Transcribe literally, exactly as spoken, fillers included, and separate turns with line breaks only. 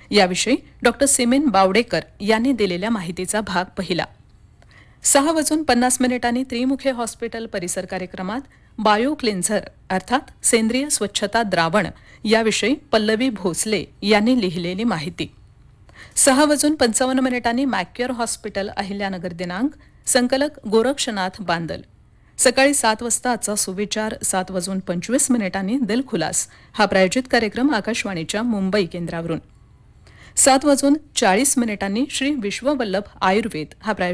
याविषयी doctor semen Bawdekar यांनी दिलेल्या माहितीचा भाग पहिला. सहा वाजून पन्नास मिनिटांनी त्रिमुखे हॉस्पिटल परिसर कार्यक्रमात बायो क्लिन्झर अर्थात सेंद्रिय स्वच्छता द्रावण याविषयी पल्लवी भोसले यांनी लिहिलेली माहिती. सहा वाजून पंचावन्न मिनिटांनी मॅक्युअर हॉस्पिटल अहिल्यानगर दिनांक संकलक गोरक्षनाथ बांदल. सकाळी सात वाजताचा सुविचार सात वाजून पंचवीस मिनिटांनी दिलखुलास हा प्रायोजित कार्यक्रम आकाशवाणीच्या मुंबई केंद्रावरून. सात वाजून चाळीस मिनिटांनी श्री विश्ववल्लभ आयुर्वेद हा प्रायोजित